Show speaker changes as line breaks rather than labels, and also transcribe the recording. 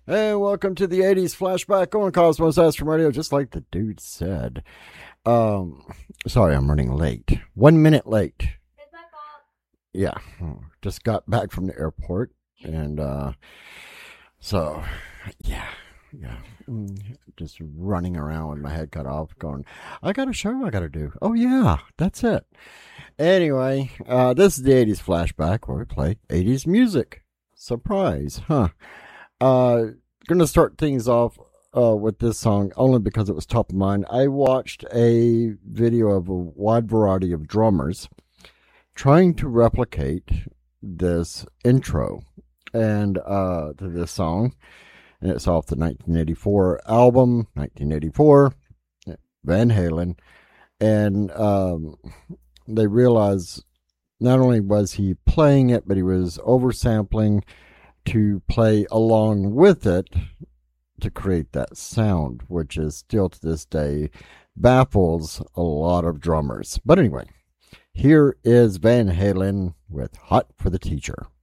And welcome to the 80s flashback on Cosmos Astro Radio, just like the dude said. Sorry, I'm running late. 1 minute late.
Is that Bob?
Yeah, just got back from the airport. And so, yeah. Just running around with my head cut off, going, I got a show I got to do. Oh, yeah, that's it. Anyway, this is the 80s flashback where we play 80s music. Surprise, huh? Gonna start things off with this song only because it was top of mind. I watched a video of a wide variety of drummers trying to replicate this intro and to this song, and it's off the 1984 album, 1984, Van Halen, and they realized not only was he playing it, but he was oversampling to play along with it to create that sound, which is still to this day baffles a lot of drummers. But anyway, here is Van Halen with Hot for the Teacher.